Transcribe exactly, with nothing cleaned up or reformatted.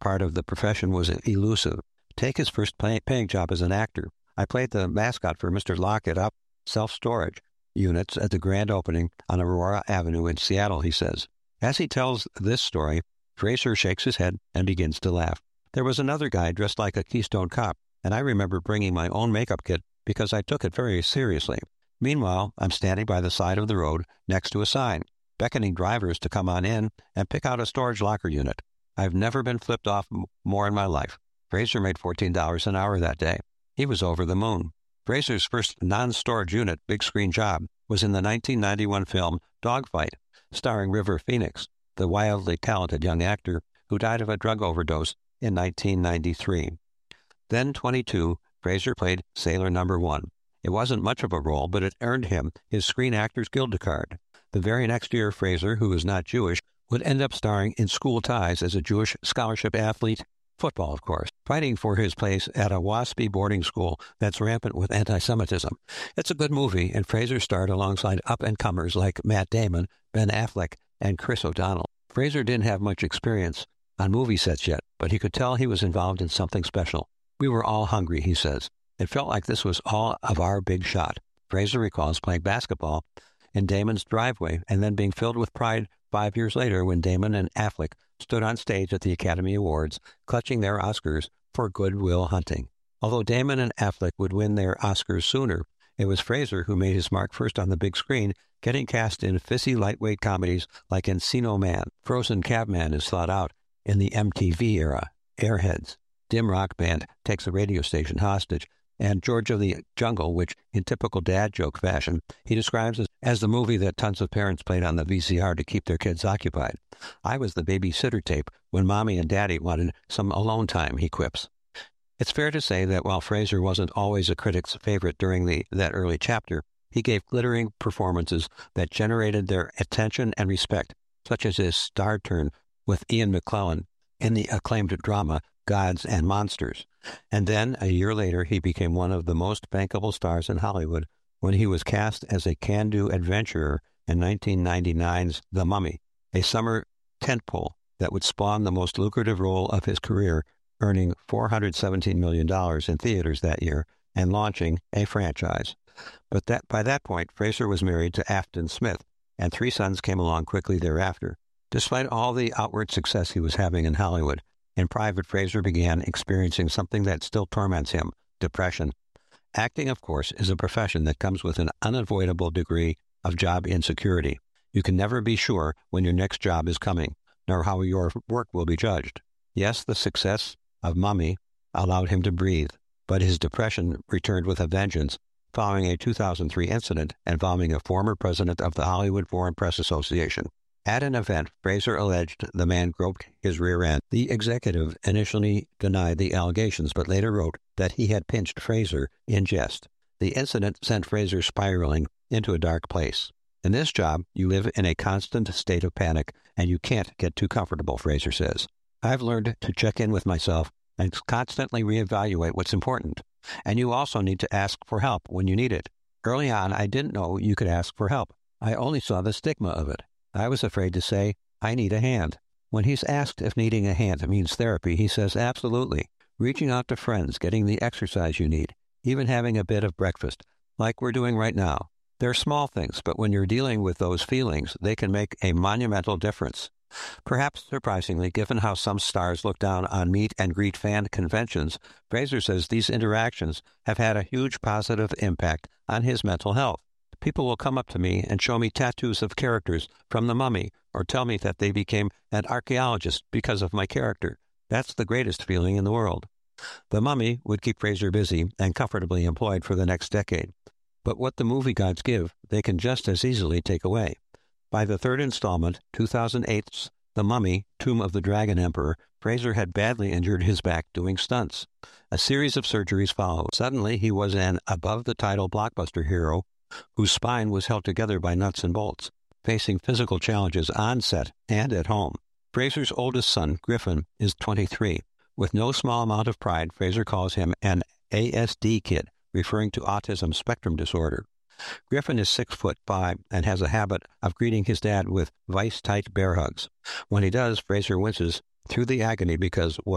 part of the profession was elusive. Take his first pay- paying job as an actor. I played the mascot for Mister Lockett Up self-storage units at the grand opening on Aurora Avenue in Seattle, he says. As he tells this story, Fraser shakes his head and begins to laugh. There was another guy dressed like a Keystone Cop, and I remember bringing my own makeup kit because I took it very seriously. Meanwhile, I'm standing by the side of the road next to a sign, beckoning drivers to come on in and pick out a storage locker unit. I've never been flipped off m- more in my life. Fraser made fourteen dollars an hour that day. He was over the moon. Fraser's first non-storage unit big screen job was in the nineteen ninety-one film Dogfight, starring River Phoenix, the wildly talented young actor who died of a drug overdose in nineteen ninety-three. Then twenty-two, Fraser played Sailor Number One. It wasn't much of a role, but it earned him his Screen Actors Guild card. The very next year, Fraser, who is not Jewish, would end up starring in School Ties as a Jewish scholarship athlete, football, of course, fighting for his place at a waspy boarding school that's rampant with anti-Semitism. It's a good movie, and Fraser starred alongside up-and-comers like Matt Damon, Ben Affleck, and Chris O'Donnell. Fraser didn't have much experience on movie sets yet, but he could tell he was involved in something special. We were all hungry, he says. It felt like this was all of our big shot. Fraser recalls playing basketball in Damon's driveway and then being filled with pride five years later when Damon and Affleck stood on stage at the Academy Awards, clutching their Oscars for Good Will Hunting. Although Damon and Affleck would win their Oscars sooner, it was Fraser who made his mark first on the big screen, getting cast in fissy lightweight comedies like Encino Man. Frozen Cabman is thought out in the M T V era. Airheads. Dim Rock Band takes a radio station hostage. And George of the Jungle, which, in typical dad joke fashion, he describes as, as the movie that tons of parents played on the V C R to keep their kids occupied. I was the babysitter tape when Mommy and Daddy wanted some alone time, he quips. It's fair to say that while Fraser wasn't always a critic's favorite during the that early chapter, he gave glittering performances that generated their attention and respect, such as his star turn with Ian McKellen in the acclaimed drama Gods and Monsters. And then, a year later, he became one of the most bankable stars in Hollywood when he was cast as a can-do adventurer in nineteen ninety-nine's The Mummy, a summer tentpole that would spawn the most lucrative role of his career, earning four hundred seventeen million dollars in theaters that year and launching a franchise. But that by that point, Fraser was married to Afton Smith, and three sons came along quickly thereafter. Despite all the outward success he was having in Hollywood, in private, Fraser began experiencing something that still torments him, depression. Acting, of course, is a profession that comes with an unavoidable degree of job insecurity. You can never be sure when your next job is coming, nor how your work will be judged. Yes, the success of Mummy allowed him to breathe, but his depression returned with a vengeance following a two thousand three incident involving a former president of the Hollywood Foreign Press Association. At an event, Fraser alleged the man groped his rear end. The executive initially denied the allegations, but later wrote that he had pinched Fraser in jest. The incident sent Fraser spiraling into a dark place. In this job, you live in a constant state of panic, and you can't get too comfortable, Fraser says. I've learned to check in with myself and constantly reevaluate what's important. And you also need to ask for help when you need it. Early on, I didn't know you could ask for help. I only saw the stigma of it. I was afraid to say, I need a hand. When he's asked if needing a hand means therapy, he says absolutely. Reaching out to friends, getting the exercise you need, even having a bit of breakfast, like we're doing right now. They're small things, but when you're dealing with those feelings, they can make a monumental difference. Perhaps surprisingly, given how some stars look down on meet and greet fan conventions, Fraser says these interactions have had a huge positive impact on his mental health. People will come up to me and show me tattoos of characters from The Mummy or tell me that they became an archaeologist because of my character. That's the greatest feeling in the world. The Mummy would keep Fraser busy and comfortably employed for the next decade. But what the movie gods give, they can just as easily take away. By the third installment, two thousand eight's The Mummy, Tomb of the Dragon Emperor, Fraser had badly injured his back doing stunts. A series of surgeries followed. Suddenly, he was an above-the-title blockbuster hero whose spine was held together by nuts and bolts, facing physical challenges on set and at home. Fraser's oldest son, Griffin, is twenty-three. With no small amount of pride, Fraser calls him an A S D kid, referring to autism spectrum disorder. Griffin is six foot five and has a habit of greeting his dad with vice-tight bear hugs. When he does, Fraser winces through the agony because what